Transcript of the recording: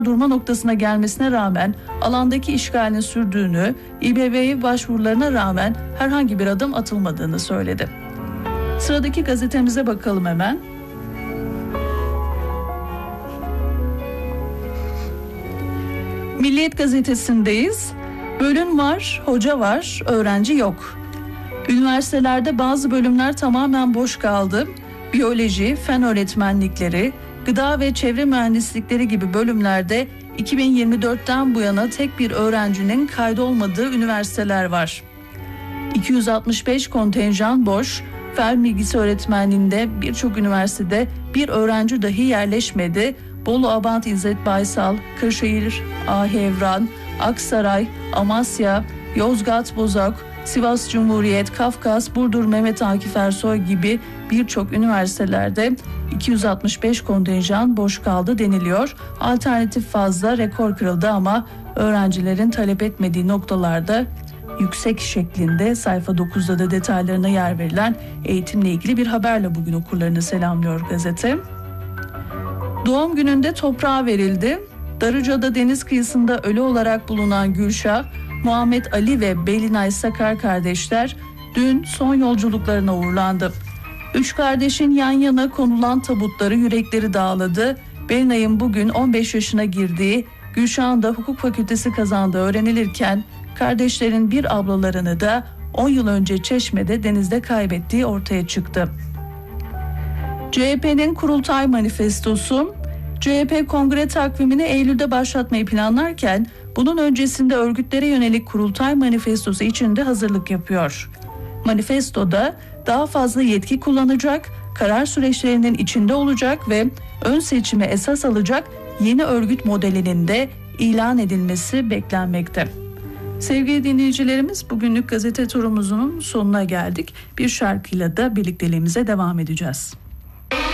durma noktasına gelmesine rağmen alandaki işgalin sürdüğünü, İBB'ye başvurularına rağmen herhangi bir adım atılmadığını söyledi. Sıradaki gazetemize bakalım hemen. Milliyet gazetesindeyiz. Bölüm var, hoca var, öğrenci yok. Üniversitelerde bazı bölümler tamamen boş kaldı. Biyoloji, fen öğretmenlikleri, gıda ve çevre mühendislikleri gibi bölümlerde 2024'ten bu yana tek bir öğrencinin kaydolmadığı üniversiteler var. 265 kontenjan boş, fen bilgisi öğretmenliğinde birçok üniversitede bir öğrenci dahi yerleşmedi. Bolu Abant İzzet Baysal, Kırşehir Ahevran, Aksaray, Amasya, Yozgat Bozok, Sivas Cumhuriyet, Kafkas, Burdur Mehmet Akif Ersoy gibi birçok üniversitelerde 265 kontenjan boş kaldı deniliyor. Alternatif fazla, rekor kırıldı ama öğrencilerin talep etmediği noktalarda yüksek şeklinde sayfa 9'da da detaylarına yer verilen eğitimle ilgili bir haberle bugün okurlarını selamlıyor gazete. Doğum gününde toprağa verildi. Darıca'da deniz kıyısında ölü olarak bulunan Gülşah, Muhammed Ali ve Belinay Sakar kardeşler dün son yolculuklarına uğurlandı. Üç kardeşin yan yana konulan tabutları yürekleri dağladı. Belinay'ın bugün 15 yaşına girdiği, Gülşah'ın da hukuk fakültesi kazandığı öğrenilirken kardeşlerin bir ablalarını da 10 yıl önce Çeşme'de denizde kaybettiği ortaya çıktı. CHP'nin kurultay manifestosu. CHP kongre takvimini Eylül'de başlatmayı planlarken bunun öncesinde örgütlere yönelik kurultay manifestosu için de hazırlık yapıyor. Manifestoda daha fazla yetki kullanacak, karar süreçlerinin içinde olacak ve ön seçime esas alacak yeni örgüt modelinin de ilan edilmesi beklenmekte. Sevgili dinleyicilerimiz, bugünlük gazete turumuzun sonuna geldik. Bir şarkıyla da birlikteliğimize devam edeceğiz.